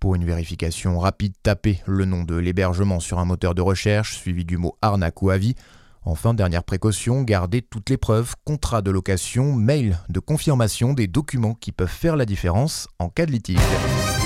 Pour une vérification rapide, tapez le nom de l'hébergement sur un moteur de recherche, suivi du mot arnaque ou avis. Enfin, dernière précaution, gardez toutes les preuves, contrat de location, mail de confirmation des documents qui peuvent faire la différence en cas de litige.